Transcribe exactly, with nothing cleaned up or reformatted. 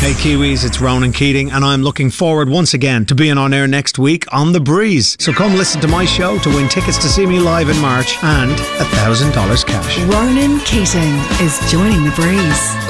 Hey Kiwis, it's Ronan Keating and I'm looking forward once again to being on air next week on The Breeze. So come listen to my show to win tickets to see me live in March and a thousand dollars cash. Ronan Keating is joining The Breeze.